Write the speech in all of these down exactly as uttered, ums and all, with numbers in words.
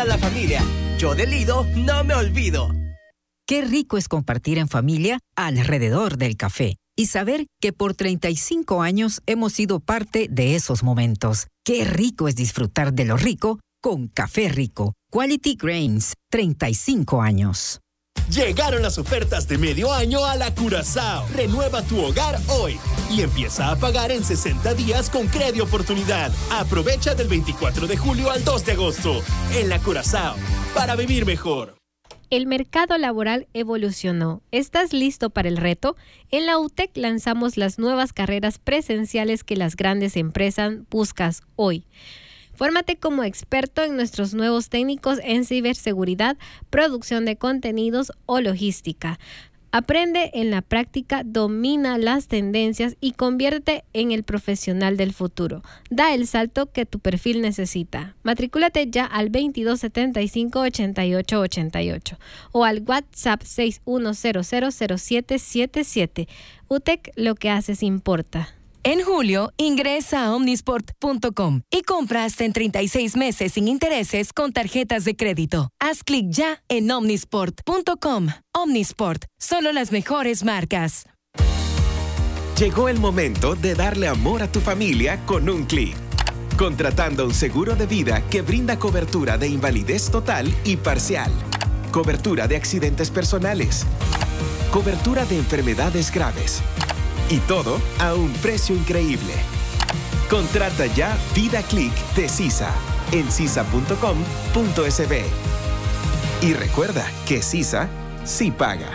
toda la familia. Yo de Lido no me olvido. Qué rico es compartir en familia alrededor del café y saber que por treinta y cinco años hemos sido parte de esos momentos. Qué rico es disfrutar de lo rico con Café Rico. Quality Grains, treinta y cinco años. Llegaron las ofertas de medio año a la Curazao. Renueva tu hogar hoy y empieza a pagar en sesenta días con Credi Oportunidad. Aprovecha del veinticuatro de julio al dos de agosto. En la Curazao, para vivir mejor. El mercado laboral evolucionó. ¿Estás listo para el reto? En la U T E C lanzamos las nuevas carreras presenciales que las grandes empresas buscan hoy. Fórmate como experto en nuestros nuevos técnicos en ciberseguridad, producción de contenidos o logística. Aprende en la práctica, domina las tendencias y conviértete en el profesional del futuro. Da el salto que tu perfil necesita. Matricúlate ya al veintidós setenta y cinco ochenta y ocho ochenta y ocho o al WhatsApp seis uno cero cero cero siete siete siete. U T E C, lo que haces importa. En julio, ingresa a omnisport punto com y compra hasta en treinta y seis meses sin intereses con tarjetas de crédito. Haz clic ya en omnisport punto com. Omnisport, solo las mejores marcas. Llegó el momento de darle amor a tu familia con un clic. Contratando un seguro de vida que brinda cobertura de invalidez total y parcial, cobertura de accidentes personales, cobertura de enfermedades graves. Y todo a un precio increíble. Contrata ya Vida Click de CISA en cisa punto com punto es be. Y recuerda que CISA sí paga.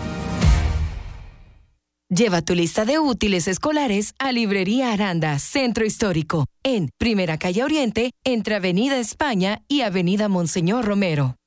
Lleva tu lista de útiles escolares a Librería Aranda, Centro Histórico, en Primera Calle Oriente, entre Avenida España y Avenida Monseñor Romero.